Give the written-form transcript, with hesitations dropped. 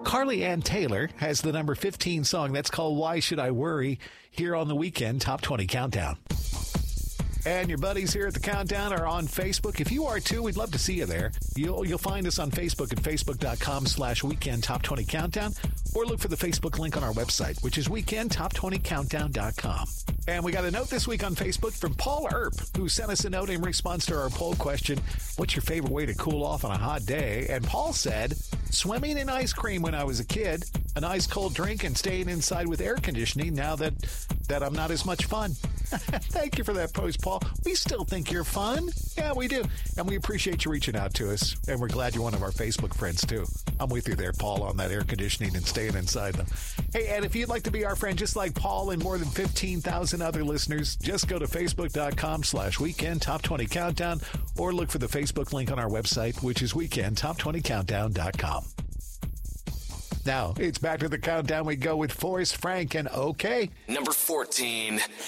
Carly Ann Taylor has the number 15 song that's called Why Should I Worry here on the Weekend Top 20 Countdown. And your buddies here at the Countdown are on Facebook. If you are too, we'd love to see you there. You'll find us on Facebook at facebook.com/Weekend Top 20 Countdown, or look for the Facebook link on our website, which is weekendtop20countdown.com. And we got a note this week on Facebook from Paul Earp, who sent us a note in response to our poll question, what's your favorite way to cool off on a hot day? And Paul said, swimming in ice cream when I was a kid, an ice cold drink, and staying inside with air conditioning now that I'm not as much fun. Thank you for that post, Paul. We still think you're fun. Yeah, we do. And we appreciate you reaching out to us. And we're glad you're one of our Facebook friends, too. I'm with you there, Paul, on that air conditioning and staying inside them. Hey, and if you'd like to be our friend, just like Paul and more than 15,000 other listeners, just go to facebook.com/Weekend Top 20 Countdown, or look for the Facebook link on our website, which is weekendtop20countdown.com. Now, it's back to the Countdown. We go with Forrest Frank and OK. Number 14.